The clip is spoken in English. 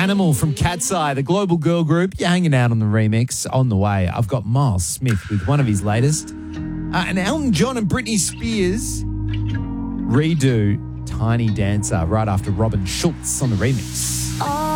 Animal from Cat's Eye, the global girl group. You're hanging out on the remix. On the way, I've got Miles Smith with one of his latest. And Elton John and Britney Spears redo Tiny Dancer right after Robin Schultz on the remix.